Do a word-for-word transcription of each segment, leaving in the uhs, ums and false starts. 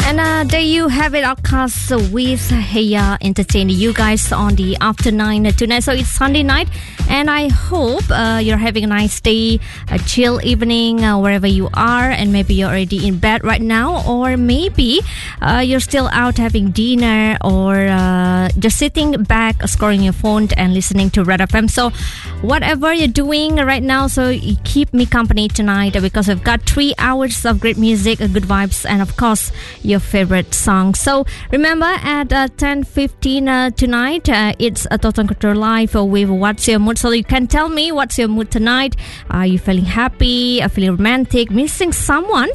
And uh, there you have it, Outcast with Heya entertaining you guys on the After Nine tonight. So it's Sunday night, and I hope uh, you're having a nice day, a chill evening uh, wherever you are, and maybe you're already in bed right now, or maybe uh, you're still out having dinner, or uh, just sitting back, scrolling your phone and listening to Red F M. So whatever you're doing right now, so you keep me company tonight because we've got three hours of great music, good vibes, and of course your favorite song. So remember at uh, ten fifteen uh, tonight, uh, it's a Total Control Live with What's Your Mood. So you can tell me what's your mood tonight. Are you feeling happy, are feeling romantic, missing someone,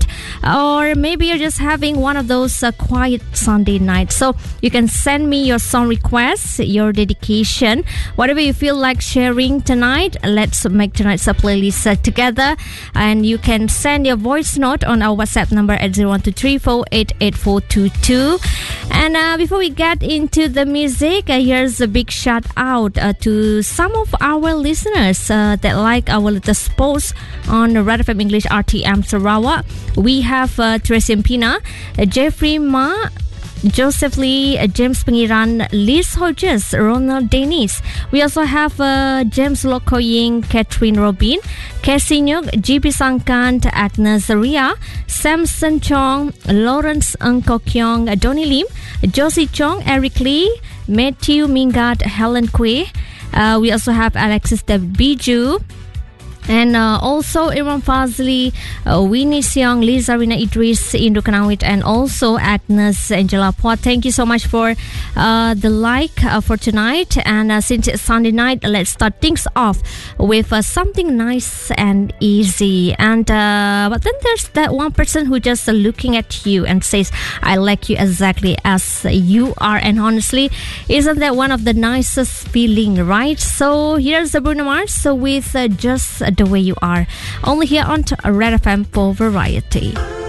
or maybe you're just having one of those uh, quiet Sunday nights. So you can send me your song requests, your dedication, whatever you feel like sharing tonight. Let's make tonight's a playlist uh, together, and you can send your voice note on our WhatsApp number at zero one two three four eight eight four two two. And uh, before we get into the music, uh, here's a big shout out uh, to some of our listeners uh, that like our latest post on Red F M English R T M Sarawak. We have uh, Tracy Pina, uh, Jeffrey Ma, Joseph Lee, uh, James Pengiran, Liz Hodges, Ronald Dennis. We also have uh, James Lokoying, Catherine Robin, Cassie Nyuk, G P Sangkant, Agnes Ria, Samson Chong, Lawrence Ng Kok Kyong, Donny Lim, Josie Chong, Eric Lee, Matthew Mingat, Helen Kwe. Uh, we also have Alexis Biju. And uh, also Imran Fazli, uh, Winnie Siong, Liza Rina Idris, Indru Kanawit, and also Agnes Angela Pot. Thank you so much for uh, the like uh, for tonight. And uh, since it's Sunday night, let's start things off with uh, something nice and easy. And uh, but then there's that one person who just uh, looking at you and says, I like you exactly as you are. And honestly, isn't that one of the nicest feeling, right? So here's the Bruno Mars with uh, Just the Way You Are, only here on Red F M for Variety.